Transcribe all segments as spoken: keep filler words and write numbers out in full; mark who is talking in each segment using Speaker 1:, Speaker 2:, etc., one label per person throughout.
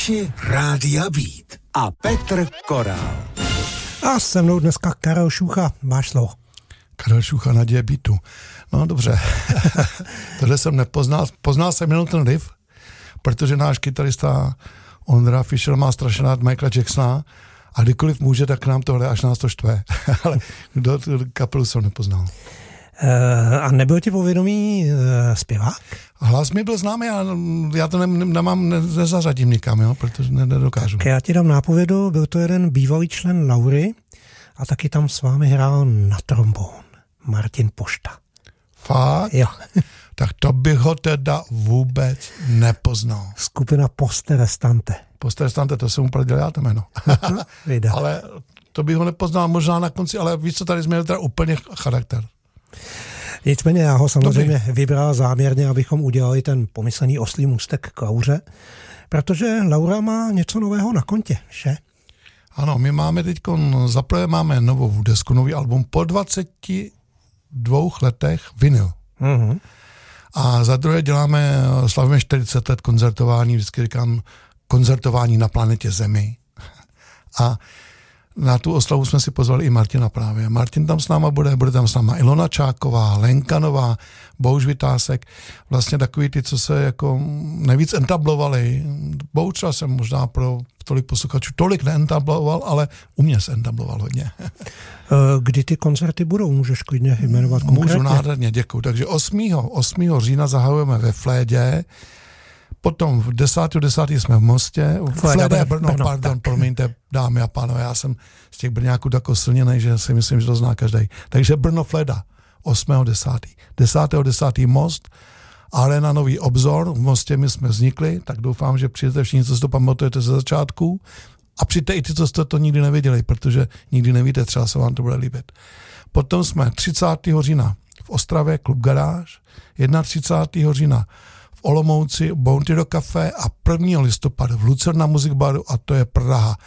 Speaker 1: Posluchači Rádia Beat a Petr Korál.
Speaker 2: A se mnou dneska Karel Šucha, máš slovo.
Speaker 3: Karel Šucha, Naděje Beatu. No dobře, tohle jsem nepoznal, poznal jsem jenom ten riff, protože náš kytarista Ondra Fischer má strašně rád Michaela Jacksona a kdykoliv může, tak nám tohle až nás to štve. Ale do kapelu jsem nepoznal.
Speaker 2: Uh, a nebyl ti povědomý uh, zpěvák?
Speaker 3: Hlas mi byl známý, ale já to ne, nemám, ne, nezařadím nikam, jo, protože ne, nedokážu.
Speaker 2: Tak já ti dám nápovědu, byl to jeden bývalý člen Laury a taky tam s vámi hrál na trombón Martin Pošta.
Speaker 3: Fakt?
Speaker 2: Jo.
Speaker 3: Tak to bych ho teda vůbec nepoznal.
Speaker 2: Skupina Poste Restante.
Speaker 3: Poste Restante, to jsem úplně dělal to jméno. Ale to bych ho nepoznal možná na konci, ale víš co, tady jsme měli teda úplně charakter.
Speaker 2: Nicméně já ho samozřejmě Dobrý. vybral záměrně, abychom udělali ten pomyslný oslý můstek k Lauře, protože Laura má něco nového na kontě, že?
Speaker 3: Ano, my máme teď, zaprvé máme novou desku, nový album po dvaceti dvou letech vinyl.
Speaker 2: Mm-hmm.
Speaker 3: A za druhé děláme, slavíme čtyřicet let koncertování, vždycky říkám koncertování na planetě Zemi. A na tu oslavu jsme si pozvali i Martina právě. Martin tam s náma bude, bude tam s náma Ilona Čáková, Lenka Nová, Bouš Vytásek, vlastně takový ty, co se jako nejvíc entablovali. Bouča jsem možná pro tolik posluchačů tolik neentabloval, ale u mě se entabloval hodně.
Speaker 2: Kdy ty koncerty budou? Můžeš klidně jmenovat konkrétně?
Speaker 3: Můžu, nádherně, děkuju. Takže osmého října zahajujeme ve Flédě, potom v desátého desátého jsme v Mostě, v Flédě, Brno, Brno, pardon, tak. Promiňte, dámy a pánové, já jsem z těch Brňáků tak osilněnej, že si myslím, že to zná každý. Takže Brno, Fléda, osmého desátého desátého desátého Most, Arena Nový obzor, v Mostě my jsme vznikli, tak doufám, že přijdete všichni, co si to pamatujete ze začátku a přijďte i ty, co jste to nikdy nevěděli, protože nikdy nevíte, třeba se vám to bude líbit. Potom jsme třicátého října v Ostravě, Klub Garáž, třicátého prvního října v Olomouci, Bounty do Café a prvního listopadu v Lucerna Music Baru a to je Praha.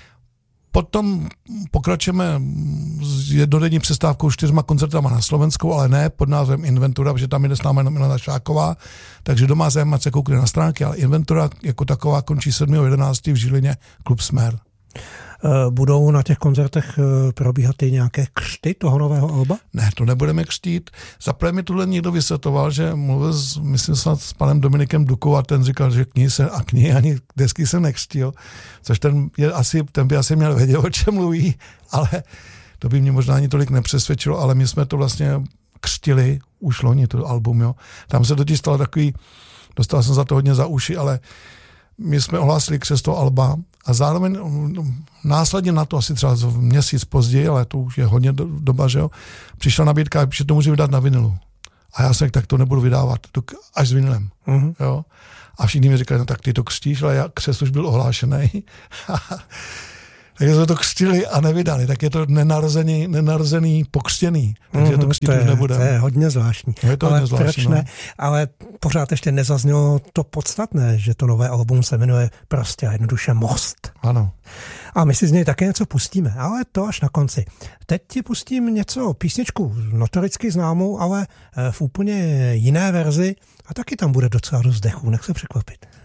Speaker 3: Potom pokračujeme s jednodenní přestávkou čtyřma koncertama na Slovensku, ale ne pod názvem Inventura, protože tam jde s námi Milena Šáková, takže doma zajímat se koukne na stránky, ale Inventura jako taková končí sedmého jedenáctého v Žilině, Klub Smer.
Speaker 2: Budou na těch koncertech probíhat i nějaké křty toho nového alba?
Speaker 3: Ne, to nebudeme křtít. Zaprvé mi tuhle někdo vysvětoval, že mluvil s, myslím snad s panem Dominikem Dukou a ten říkal, že knihy se, a knihy ani desky jsem nekřtil, což ten, je asi, ten by asi měl vědět, o čem mluví, ale to by mě možná ani tolik nepřesvědčilo, ale my jsme to vlastně křtili, už loni to album, jo. Tam se totiž stalo takový, dostal jsem za to hodně za uši, ale my jsme ohlásili křesto alba a zároveň následně na to, asi třeba měsíc později, ale to už je hodně doba, že jo, přišla nabídka, že to může vydat na vinilu. A já jsem tak to nebudu vydávat, až s vinilem. Uh-huh. Jo. A všichni mi říkali, no tak ty to křtíš, ale já, křest už byl ohlášený. Takže jsme to křtili a nevydali, tak je to nenarozený, nenarozený pokřtěný, takže mm-hmm, to křtít už nebude.
Speaker 2: To je hodně zvláštní.
Speaker 3: Je to
Speaker 2: ale
Speaker 3: hodně zvláštní,
Speaker 2: proč ne? No. Ale pořád ještě nezaznělo to podstatné, že to nové album se jmenuje prostě jednoduše Most.
Speaker 3: Ano.
Speaker 2: A my si z něj také něco pustíme, ale to až na konci. Teď ti pustím něco, písničku notoricky známou, ale v úplně jiné verzi a taky tam bude docela dost dechů, nech se překvapit.